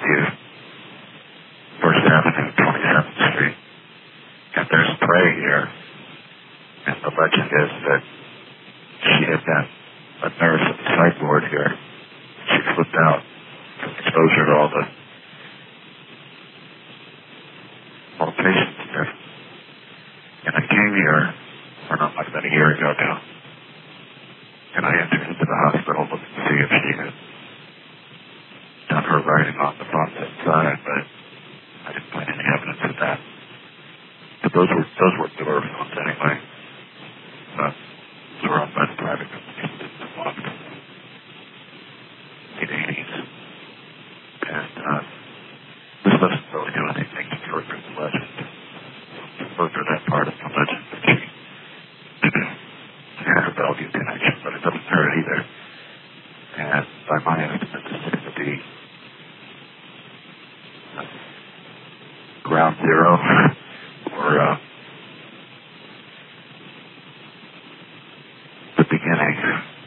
Bellevue, First Avenue, 27th Street. And there's prey here. And the legend is that she had been a nurse at the psych ward here. She flipped out from exposure to all the patients there. And I came here, or not like about a year ago now, and I entered into the hospital looking to see if she had done her writing on the front inside, but I didn't find any evidence of that. But those were door phones anyway. They were owned by the private companies that belonged to the 80s. And this doesn't really do anything to further the legend, to further that part of the legend that she had a Bellevue connection, but it doesn't hurt either. And by my estimate, this seems to be ground zero or the beginning